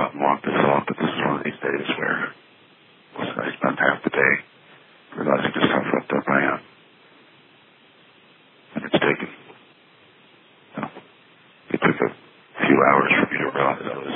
out and walk this off, but this is one of these days where I spent half the day realizing just how fucked up I am. And it took a few hours for me to realize I was